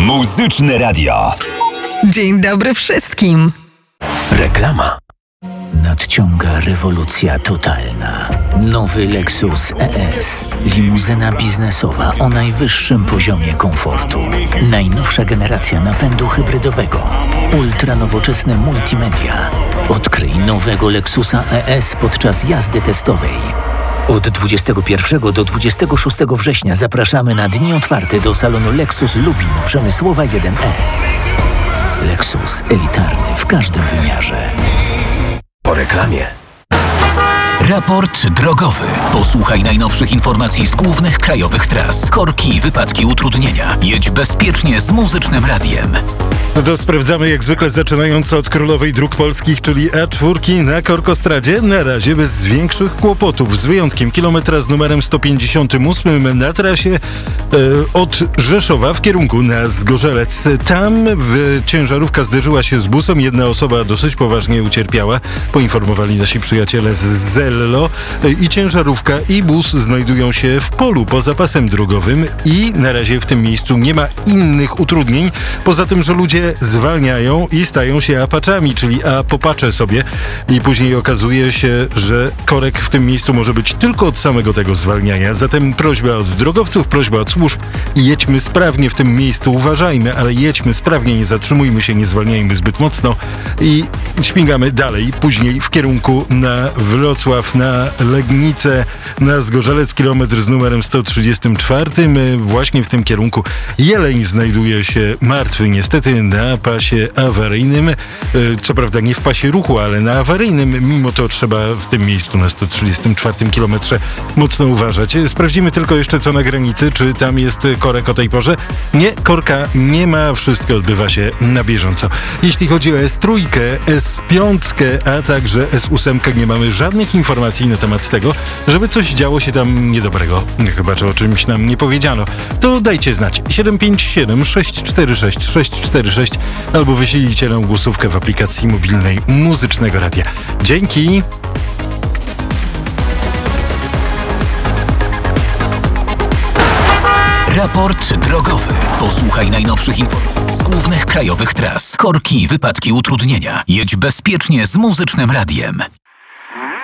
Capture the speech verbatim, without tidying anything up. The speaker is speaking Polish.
Muzyczne Radio. Dzień dobry wszystkim. Reklama. Nadciąga rewolucja totalna. Nowy Lexus E S. Limuzyna biznesowa o najwyższym poziomie komfortu. Najnowsza generacja napędu hybrydowego. Ultranowoczesne multimedia. Odkryj nowego Lexusa E S podczas jazdy testowej. Od dwudziestego pierwszego do dwudziestego szóstego września zapraszamy na dni otwarte do salonu Lexus Lubin Przemysłowa jeden E. Lexus elitarny w każdym wymiarze. Po reklamie. Raport drogowy. Posłuchaj najnowszych informacji z głównych krajowych tras. Korki, wypadki, utrudnienia. Jedź bezpiecznie z Muzycznym Radiem. No to sprawdzamy jak zwykle, zaczynając od Królowej Dróg Polskich, czyli A cztery na Korkostradzie. Na razie bez większych kłopotów, z wyjątkiem kilometra z numerem sto pięćdziesiątym ósmym na trasie e, od Rzeszowa w kierunku na Zgorzelec. Tam w, ciężarówka zderzyła się z busem. Jedna osoba dosyć poważnie ucierpiała, poinformowali nasi przyjaciele z Zello. E, I ciężarówka, i bus znajdują się w polu poza pasem drogowym i na razie w tym miejscu nie ma innych utrudnień, poza tym, że ludzie zwalniają i stają się apaczami, czyli a popatrzę sobie i później okazuje się, że korek w tym miejscu może być tylko od samego tego zwalniania. Zatem prośba od drogowców, prośba od służb: jedźmy sprawnie w tym miejscu, uważajmy, ale jedźmy sprawnie, nie zatrzymujmy się, nie zwalniajmy zbyt mocno i śmigamy dalej, później w kierunku na Wrocław, na Legnicę, na Zgorzelec, kilometr z numerem sto trzydziestym czwartym. Właśnie w tym kierunku Jeleń znajduje się martwy niestety na pasie awaryjnym. Co prawda nie w pasie ruchu, ale na awaryjnym. Mimo to trzeba w tym miejscu na sto trzydziestym czwartym kilometrze mocno uważać. Sprawdzimy tylko jeszcze co na granicy, czy tam jest korek o tej porze. Nie, korka nie ma, wszystko odbywa się na bieżąco. Jeśli chodzi o S trzy, S pięć, a także S osiem, nie mamy żadnych informacji na temat tego, żeby coś działo się tam niedobrego. Chyba, że o czymś nam nie powiedziano. To dajcie znać. siedem pięć siedem sześć cztery sześć sześć cztery sześć albo wyślijcie nam głosówkę w aplikacji mobilnej Muzycznego Radia. Dzięki! Raport drogowy. Posłuchaj najnowszych informacji z głównych krajowych tras. Korki, wypadki, utrudnienia. Jedź bezpiecznie z Muzycznym Radiem.